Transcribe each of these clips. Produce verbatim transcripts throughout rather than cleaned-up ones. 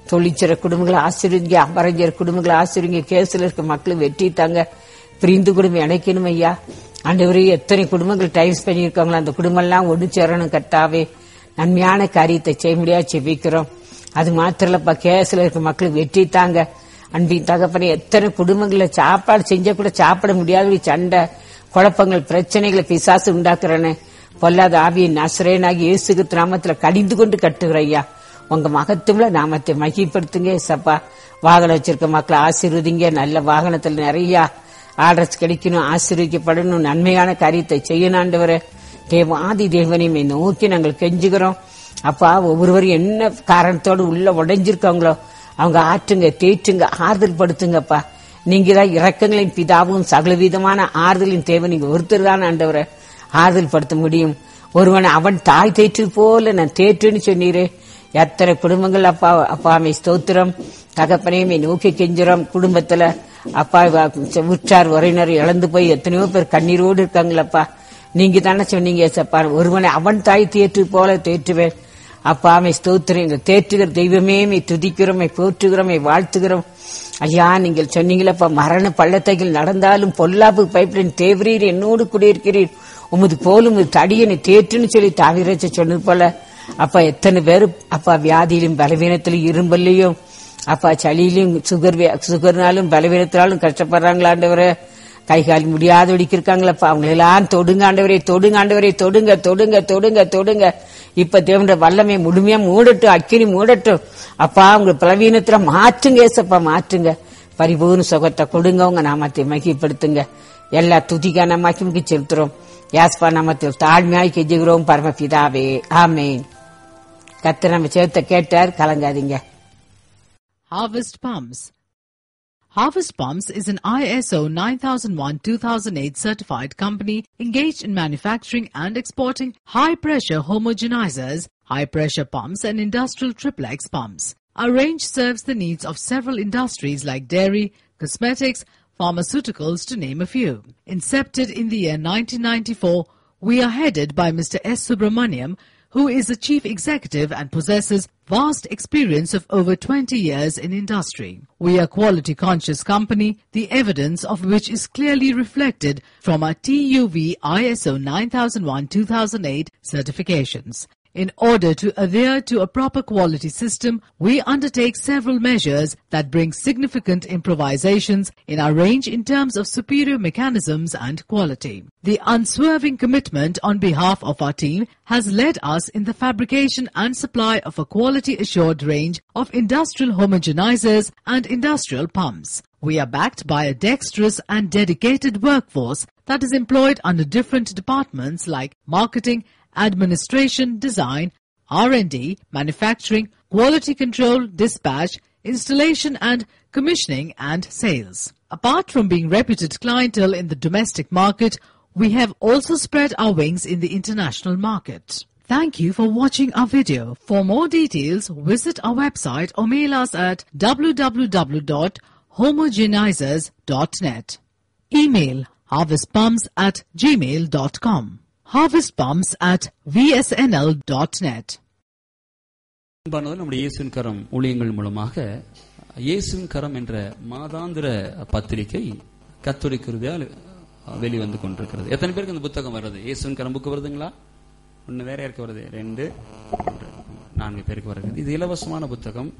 தொழிற்சிற குடும்பங்களை ஆசிரியங்க, அமரஞ்சர் குடும்பங்களை ஆசிரியங்க, கேஸ்ல இருக்க மக்களும் வெற்றி தாங்க, பிரிந்து குடும்பம் இணைக்கணும் ஐயா. ஆண்டவரே, எத்தனை குடும்பங்கள் டைம் பண்ணியிருக்காங்களோ அந்த குடும்பம் எல்லாம் ஒன்று சேரணும் கர்த்தாவே. நன்மையான காரியத்தை செய்ய முடியாது செபிக்கிறோம். அது மாத்திரம் இல்லப்பா, கேஸ்ல இருக்க மக்களுக்கு வெற்றி தாங்க. அன்பின் தகப்பனே, எத்தனை குடும்பங்கள சாப்பாடு செஞ்ச கூட சாப்பிட முடியாத சண்டை, குழப்பங்கள், பிரச்சனைகளை பிசாசு உண்டாக்குறேன்னு பொல்லாத ஆவியின் நசரேனாகி இயேசு கிறிஸ்து நாமத்துல கடிந்து கொண்டு கட்டுகிற ஐயா. உங்க மகத்துவ நாமத்தை மகிப்படுத்துங்க ஏசப்பா. வாகனம் வச்சிருக்க மக்களை ஆசீர்வதிங்க. நல்ல வாகனத்துல நிறைய ஆர்டர்ஸ் கிடைக்கணும், ஆசீர்வதிக்கப்படணும், நன்மையான காரியத்தை செய்யணும் ஆண்டவரே. தேவாதி தேவனையுமே நோக்கி நாங்கள் கெஞ்சுகிறோம் அப்பா. ஒவ்வொருவரும் என்ன காரணத்தோடு உள்ள உடைஞ்சிருக்காங்களோ அவங்க ஆற்றுங்க, தேற்றுங்க, ஆறுதல் படுத்துங்கப்பா. நீங்க தான் இரக்கங்களின் பிதாவும் சகலவிதமான ஆறுதலின் தேவை. நீங்க ஒருத்தர் தான் ஆண்டவரை ஆறுதல் படுத்த முடியும். ஒருவன் அவன் தாய் தேற்று போல நான் தேற்றுன்னு சொன்னீரே. எத்தனை குடும்பங்கள் அப்பா அப்பாமை ஸ்தோத்திரம் தகப்பனையுமே நோக்கி கெஞ்சுறோம். குடும்பத்துல அப்பா உற்றார் உறவினர் இழந்து போய் எத்தனையோ பேர் கண்ணீரோடு இருக்காங்களப்பா. நீங்க தானே சொன்னீங்க சப்பா, ஒருவனை அவன் தாய் தேற்று போல தேற்றுவேன். அப்பாமை ஸ்தோத்திரம். தேற்றுகிற தெய்வமே துதிக்கிறோம், போற்றுகிறோம், வாழ்த்துகிறோம் ஐயா. நீங்கள் சொன்னீங்களப்பா, மரண பள்ளத்தைகள் நடந்தாலும் பொல்லாப்பு பைப்பின் தேவரீர் என்னோடு குடியிருக்கிறீர், உமது போலும் தடியனை தேற்றுன்னு சொல்லி தாவிரச்ச சொன்னது போல அப்பா. எத்தனை பேரு அப்பா வியாதியிலும் பலவீனத்திலும் இரும்பல்லையும் அப்பா சளியிலும் சுகர் சுகர்னாலும் பலவீனத்தினாலும் கஷ்டப்படுறாங்களாண்டவரை. கை கால் முடியாத இருக்காங்களப்பா. அவங்களெல்லாம் தொடுங்க ஆண்டவரே, தொடுங்க ஆண்டவரே, தொடுங்க தொடுங்க தொடுங்க தொடுங்க. இப்ப தேவனுடைய வல்லமை முழுமையா மூடட்டும், அக்கினி மூடட்டும் அப்பா. உங்க பலவீனத்துல மாற்றுங்க ஏசப்பா, மாற்றுங்க. பரிபூர்ண சுகத்தை கொடுங்க. உங்க நாமத்தை மகிப்படுத்துங்க. எல்லா துதிக்கா நாமக்கு செலுத்துறோம். யாஸ்பா நாமத்தில் தாழ்மையாய் கெஞ்சுகிறோம் பரமபிதாவே, ஆமென். கர்த்தர் நம்ம சேர்த்த கேட்டார், கலங்காதீங்க. Harvest Palms. Harvest Pumps is an I S O nine thousand one two thousand eight certified company engaged in manufacturing and exporting high-pressure homogenizers, high-pressure pumps and industrial triplex pumps. Our range serves the needs of several industries like dairy, cosmetics, pharmaceuticals to name a few. Incepted in the year nineteen ninety-four, we are headed by Mister S. Subramaniam, who is the chief executive and possesses vast experience of over twenty years in industry. We are a quality-conscious company, the evidence of which is clearly reflected from our T U V I S O nine thousand one two thousand eight certifications. In order to adhere to a proper quality system, we undertake several measures that bring significant improvisations in our range in terms of superior mechanisms and quality. The unswerving commitment on behalf of our team has led us in the fabrication and supply of a quality-assured range of industrial homogenizers and industrial pumps. We are backed by a dexterous and dedicated workforce that is employed under different departments like marketing, administration, design, R and D, manufacturing, quality control, dispatch, installation and commissioning and sales. Apart from being reputed clientele in the domestic market, we have also spread our wings in the international market. Thank you for watching our video. For more details, visit our website or mail us at w w w dot homogenizers dot net. Email harvestpumps at gmail dot com. harvestpumps at v s n l dot net. நம்முடைய இயேசுவின் கரம் ஊழியங்கள் மூலமாக இயேசுவின் கரம் என்ற மாதாந்திர பத்திரிகை கர்த்தருடைய கிருபையால் வெளிவந்து கொண்டிருக்கிறது. எத்தனை பேருக்கு இந்த புத்தகம் வருது? இயேசுவின் கரம் புக்கு வருதுங்களா? ஒன்னு வேற யாருக்கு வருது? ரெண்டு நான்கு பேருக்கு வருது. இது இலவசமான புத்தகம்.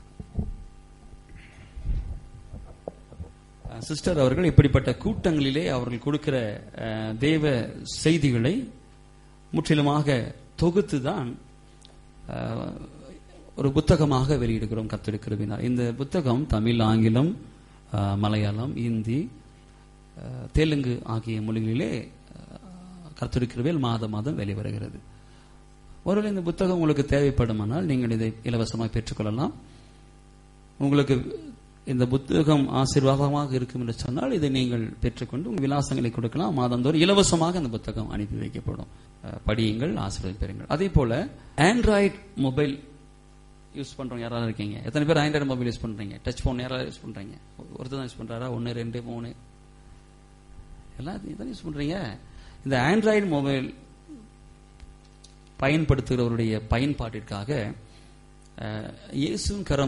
சிஸ்டர் அவர்கள் இப்படிப்பட்ட கூட்டங்களிலே அவர்கள் கொடுக்கிற தேவ செய்திகளை முற்றிலுமாக தொகுத்துதான் ஒரு புத்தகமாக வெளியிடுகிறோம் கர்த்தருடைய கிருபையினால். இந்த புத்தகம் தமிழ், ஆங்கிலம், மலையாளம், இந்தி, தெலுங்கு ஆகிய மொழிகளிலே கர்த்தருடைய கிருபையில் மாதம் மாதம் வெளிவருகிறது. ஒருவேளை இந்த புத்தகம் உங்களுக்கு தேவைப்படுமானால் நீங்கள் இதை இலவசமாக பெற்றுக்கொள்ளலாம். உங்களுக்கு இந்த புத்தகம் ஆசீர்வாதமாக இருக்கும் என்று சொன்னால் இதை நீங்கள் பெற்றுக்கொண்டு உங்கள் விலாசங்களை கொடுக்கலாம். மாதந்தோறும் இலவசமாக இந்த புத்தகம் அனுப்பி வைக்கப்படும். படியுங்கள், ஆசீர்வாதம் பெறுங்கள். அதே போல ஆண்ட்ராய்டு மொபைல் யூஸ் பண்றவங்க யாராவது இருக்கீங்க? எத்தனை பேர் ஆண்ட்ராய்டு மொபைல் யூஸ் பண்றீங்க? டச் போன் யாராவது யூஸ் பண்றீங்க? ஒருத்தர் தான் யூஸ் பண்றாரா? ஒன்னு, ரெண்டு, மூணு எல்லாம் இதான் யூஸ் பண்றீங்க. இந்த ஆண்ட்ராய்டு மொபைல் பயன்படுத்துகிறவருடைய பயன்பாட்டிற்காக இயேசுவின் கரம்